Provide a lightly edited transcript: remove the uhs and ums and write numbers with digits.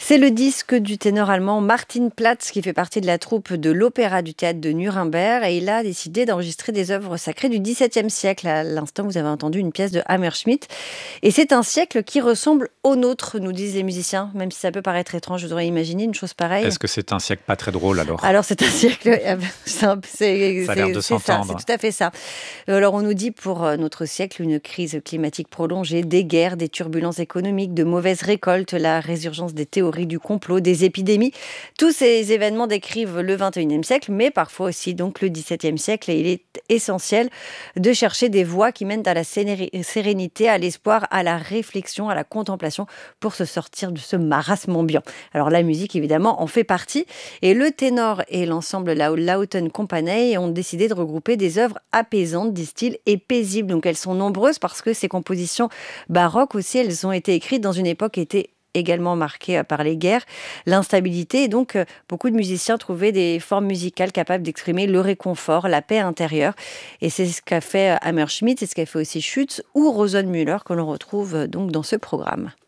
C'est le disque du ténor allemand Martin Platz qui fait partie de la troupe de l'Opéra du Théâtre de Nuremberg et il a décidé d'enregistrer des œuvres sacrées du XVIIe siècle. À l'instant, vous avez entendu une pièce de Hammerschmidt et c'est un siècle qui ressemble au nôtre, nous disent les musiciens, même si ça peut paraître étrange, vous auriez imaginé une chose pareille. Est-ce que c'est un siècle pas très drôle alors? Alors c'est un siècle, Ça a l'air de c'est ça, s'entendre. c'est tout à fait ça. Alors on nous dit pour notre siècle une crise climatique prolongée, des guerres, des turbulences économiques, de mauvaises récoltes, la résurgence des théories du complot, des épidémies. Tous ces événements décrivent le XXIe siècle, mais parfois aussi donc le XVIIe siècle. Et il est essentiel de chercher des voies qui mènent à la sérénité, à l'espoir, à la réflexion, à la contemplation pour se sortir de ce marasme ambiant. Alors la musique, évidemment, en fait partie. Et le ténor et l'ensemble Lauten Compagnie ont décidé de regrouper des œuvres apaisantes, disent-ils, et paisibles. Donc elles sont nombreuses parce que ces compositions baroques aussi, elles ont été écrites dans une époque qui était également marquée par les guerres, l'instabilité. Et donc, beaucoup de musiciens trouvaient des formes musicales capables d'exprimer le réconfort, la paix intérieure. Et c'est ce qu'a fait Hammerschmidt, c'est ce qu'a fait aussi Schütz ou Rosenmüller, que l'on retrouve donc dans ce programme.